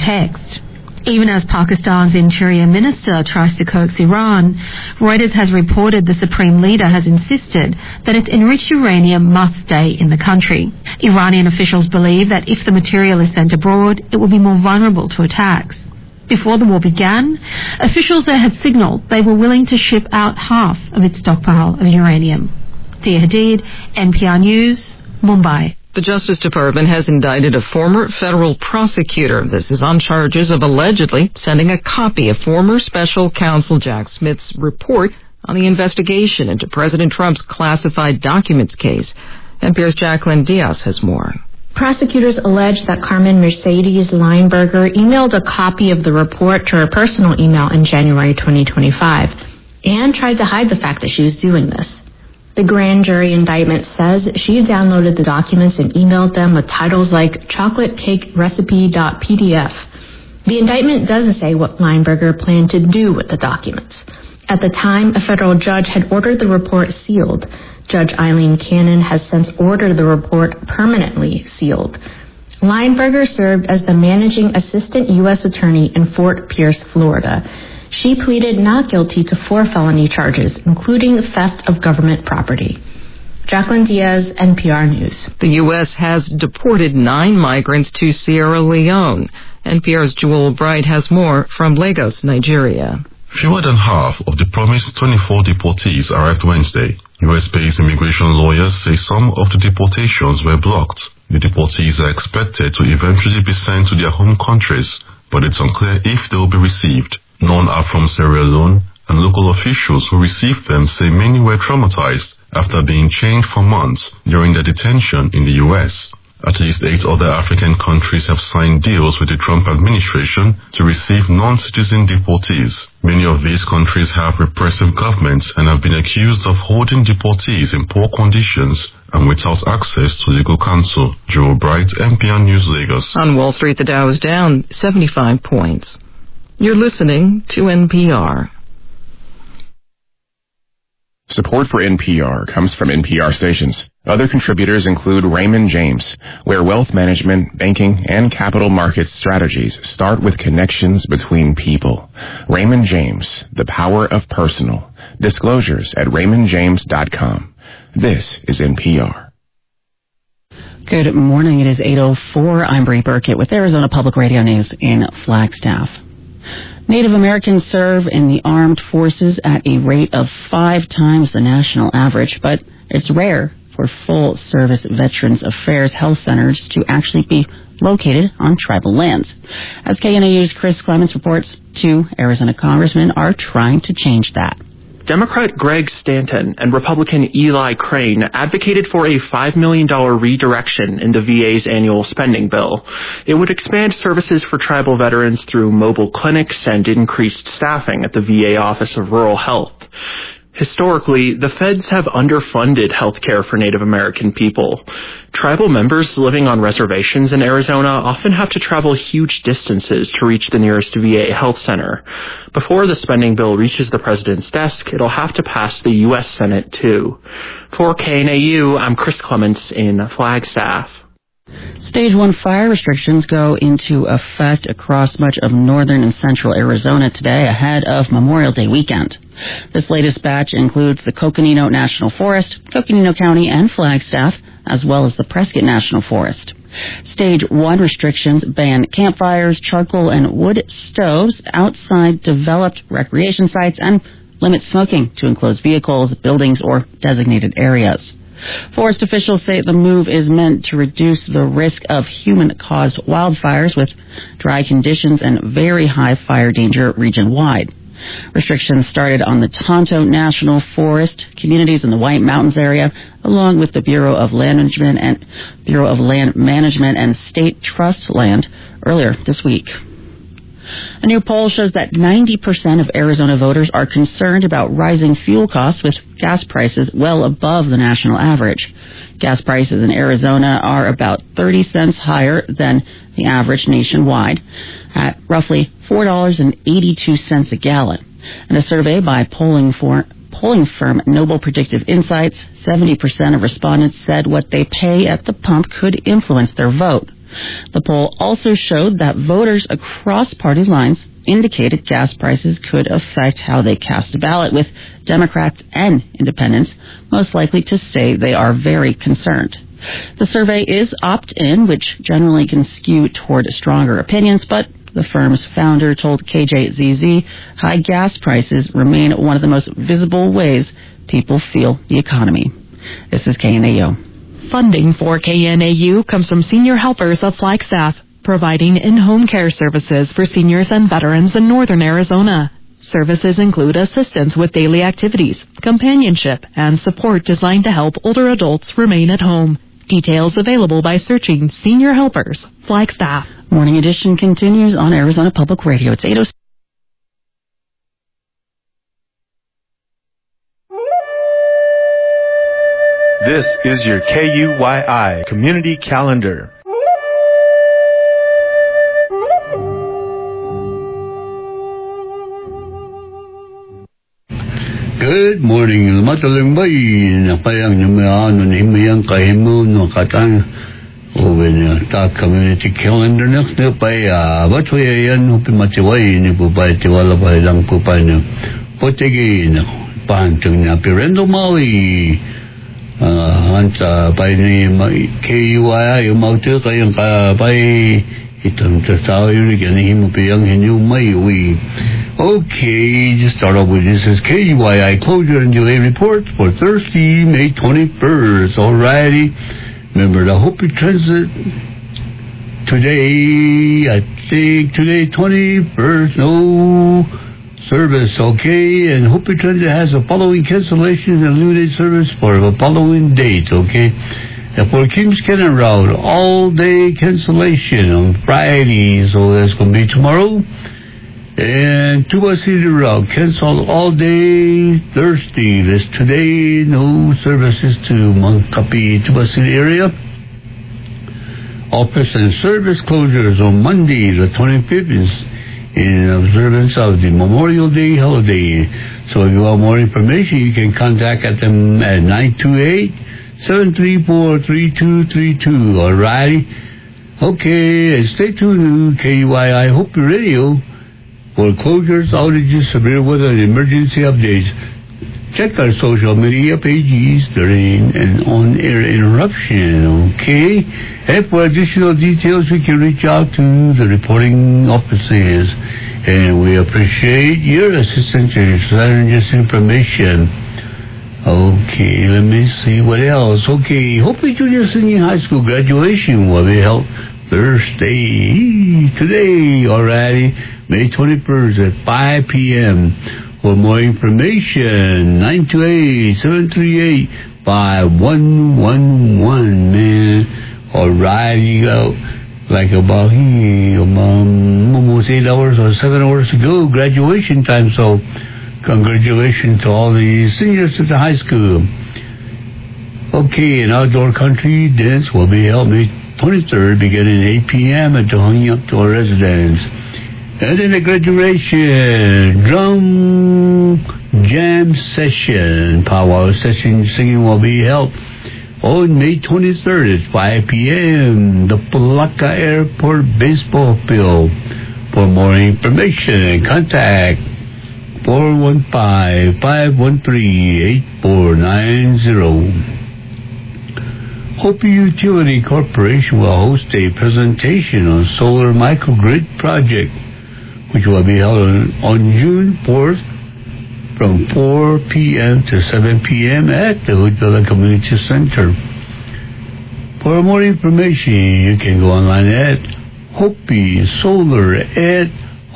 text. Even as Pakistan's Interior Minister tries to coax Iran, Reuters has reported the Supreme Leader has insisted that its enriched uranium must stay in the country. Iranian officials believe that if the material is sent abroad, it will be more vulnerable to attacks. Before the war began, officials there had signalled they were willing to ship out half of its stockpile of uranium. Dia Hadid, NPR News, Mumbai. The Justice Department has indicted a former federal prosecutor. This is on charges of allegedly sending a copy of former special counsel Jack Smith's report on the investigation into President Trump's classified documents case. NPR's Jacqueline Diaz has more. Prosecutors allege that Carmen Mercedes Lineberger emailed a copy of the report to her personal email in January 2025 and tried to hide the fact that she was doing this. The grand jury indictment says she downloaded the documents and emailed them with titles like chocolatecakerecipe.pdf. The indictment doesn't say what Lineberger planned to do with the documents. At the time, a federal judge had ordered the report sealed. Judge Eileen Cannon has since ordered the report permanently sealed. Lineberger served as the managing assistant U.S. attorney in Fort Pierce, Florida. She pleaded not guilty to 4 felony charges, including theft of government property. Jacqueline Diaz, NPR News. The U.S. has deported 9 migrants to Sierra Leone. NPR's Jewel Bright has more from Lagos, Nigeria. Fewer than half of the promised 24 deportees arrived Wednesday. U.S.-based immigration lawyers say some of the deportations were blocked. The deportees are expected to eventually be sent to their home countries, but it's unclear if they will be received. None are from Sierra Leone, and local officials who received them say many were traumatized after being chained for months during their detention in the U.S. At least 8 other African countries have signed deals with the Trump administration to receive non-citizen deportees. Many of these countries have repressive governments and have been accused of holding deportees in poor conditions and without access to legal counsel. Joe Bright, NPR News, Lagos. On Wall Street, the Dow is down 75 points. You're listening to NPR. Support for NPR comes from NPR stations. Other contributors include Raymond James, where wealth management, banking, and capital markets strategies start with connections between people. Raymond James, the power of personal. Disclosures at raymondjames.com. This is NPR. Good morning. It is 8:04. I'm Bree Burkett with Arizona Public Radio News in Flagstaff. Native Americans serve in the armed forces at a rate of 5 times the national average, but it's rare for full-service Veterans Affairs health centers to actually be located on tribal lands. As KNAU's Chris Clements reports, 2 Arizona congressmen are trying to change that. Democrat Greg Stanton and Republican Eli Crane advocated for a $5 million redirection in the VA's annual spending bill. It would expand services for tribal veterans through mobile clinics and increased staffing at the VA Office of Rural Health. Historically, the feds have underfunded health care for Native American people. Tribal members living on reservations in Arizona often have to travel huge distances to reach the nearest VA health center. Before the spending bill reaches the president's desk, it'll have to pass the U.S. Senate, too. For KNAU, I'm Chris Clements in Flagstaff. Stage 1 fire restrictions go into effect across much of northern and central Arizona today ahead of Memorial Day weekend. This latest batch includes the Coconino National Forest, Coconino County, and Flagstaff, as well as the Prescott National Forest. Stage 1 restrictions ban campfires, charcoal, and wood stoves outside developed recreation sites and limit smoking to enclosed vehicles, buildings, or designated areas. Forest officials say the move is meant to reduce the risk of human-caused wildfires with dry conditions and very high fire danger region-wide. Restrictions started on the Tonto National Forest, communities in the White Mountains area, along with the Bureau of Land Management and State Trust Land earlier this week. A new poll shows that 90% of Arizona voters are concerned about rising fuel costs, with gas prices well above the national average. Gas prices in Arizona are about 30 cents higher than the average nationwide, at roughly $4.82 a gallon. In a survey by polling firm Noble Predictive Insights, 70% of respondents said what they pay at the pump could influence their vote. The poll also showed that voters across party lines indicated gas prices could affect how they cast a ballot, with Democrats and independents most likely to say they are very concerned. The survey is opt-in, which generally can skew toward stronger opinions, but the firm's founder told KJZZ high gas prices remain one of the most visible ways people feel the economy. This is KNAU. Funding for KNAU comes from Senior Helpers of Flagstaff, providing in-home care services for seniors and veterans in northern Arizona. Services include assistance with daily activities, companionship, and support designed to help older adults remain at home. Details available by searching Senior Helpers, Flagstaff. Morning Edition continues on Arizona Public Radio. It's 8:06. This is your KUYI Community Calendar. Good morning. Matalang bay napayang numayano ni himayang kahimo no katang oven ta community calendar next na paya batway yan upi matiway ni pupay tiwala pa lang pupay na potegi na pantong na pirendo maui hanta pay ni KUI umauto kayong pay itong tao yun ganihim upi yang hinyo may uwi. Okay, just start off with this is KUYI closure and delay report for Thursday, May 21st. Alrighty. Remember the Hopi Transit today, I think today 21st, no service, okay? And Hopi Transit has the following cancellations and limited service for the following dates, okay? And for Kings Cannon Route, all day cancellation on Friday, so that's going to be tomorrow. And Tuba City Route canceled all day Thursday. This today, no services to Mankapi, Tuba City area. Office and service closures on Monday, the 25th, is in observance of the Memorial Day holiday. So if you want more information, you can contact them at 928-734-3232. Alrighty. Okay, and stay tuned to KUYI Hopi Radio for closures, outages, severe weather, and emergency updates. Check our social media pages during an on-air interruption, okay? And for additional details, we can reach out to the reporting offices. And we appreciate your assistance in sharing this information. Okay, let me see what else. Okay, Hopi Junior Senior High School graduation will be held Thursday, today, alrighty, May 21st at 5 p.m. For more information, 928-738-5111, man. Alrighty, like about almost 8 hours or 7 hours to go, graduation time, so congratulations to all the seniors at the high school. Okay, an outdoor country dance will be held May 23rd, beginning at 8 p.m. at the Hung Up to our residence. And then a graduation drum jam session, powwow session singing will be held on May 23rd at 5 p.m. the Palaca Airport baseball field. For more information, contact 415-513-8490. Hopi Utility Corporation will host a presentation on solar microgrid project, which will be held on June 4th from 4 p.m. to 7 p.m. at the Hoodvilla Community Center. For more information, you can go online at Hopi Solar at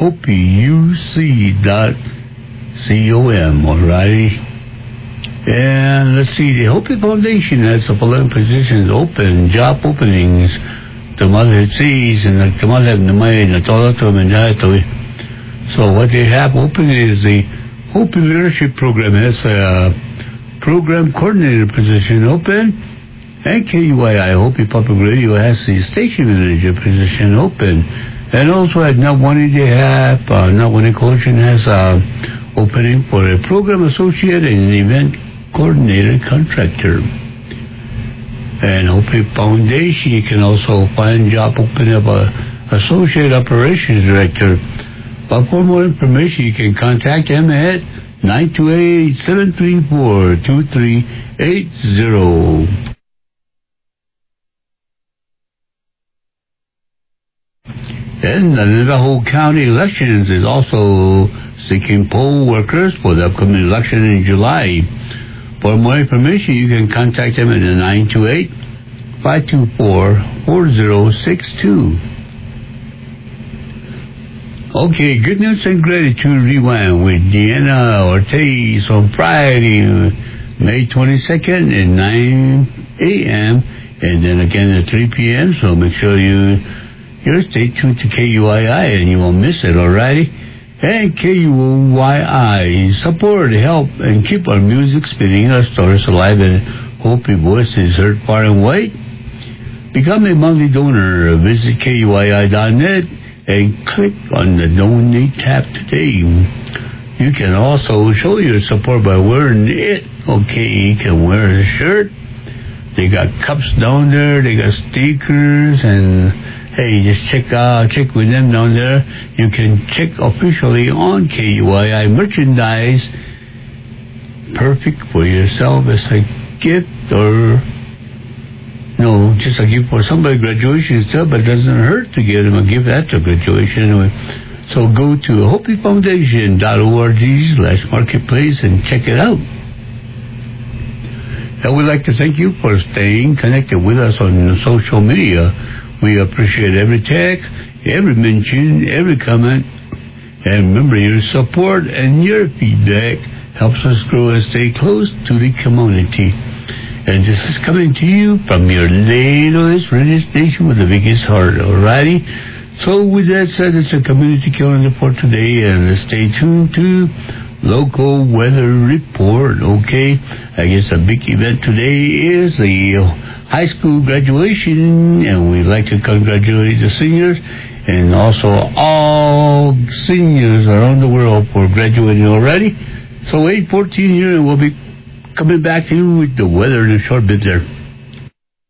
hopiuc.com, alrighty? And let's see, the Hopi Foundation has the following positions open, job openings, Tamal sees and the Tamal Namay and the Tolatum and Hatoi. So what they have open is the Hopi Leadership Program has a program coordinator position open, and KUYI Hopi Public Radio has the station manager position open. And also at Nabwani they have, Nabwani Coalition has a opening for a program associate and an event coordinator contractor. And Hope Foundation, you can also find a job opening up Associate Operations Director. But for more information, you can contact them at 928-734-2380. And the Navajo County Elections is also seeking poll workers for the upcoming election in July. For more information, you can contact them at 928-524-4062. Okay, Good News and Gratitude Rewind with Deanna Ortiz on Friday, May 22nd at 9 a.m. and then again at 3 p.m. So make sure you stay tuned to KUYI and you won't miss it, alrighty? And KUYI, support, help, and keep our music spinning, our stories alive, and hope your voice is heard far and wide. Become a monthly donor. Visit KUYI.net and click on the Donate tab today. You can also show your support by wearing it. Okay, you can wear a shirt. They got cups down there. They got stickers. And, hey, just check with them down there. You can check officially on KUYI merchandise. Perfect for yourself as a gift or... No, just a gift for somebody, graduation stuff, but it doesn't hurt to give them a gift after graduation anyway. So go to HopeyFoundation.org/marketplace and check it out. And we'd like to thank you for staying connected with us on social media. We appreciate every tag, every mention, every comment. And remember, your support and your feedback helps us grow and stay close to the community. And this is coming to you from your latest radio station with the biggest heart, alrighty? So with that said, it's a community calendar for today, and stay tuned to local weather report, okay? I guess a big event today is the high school graduation, and we'd like to congratulate the seniors and also all seniors around the world for graduating already. So 8:14 here, and we'll be coming back to you with the weather in a short bit there.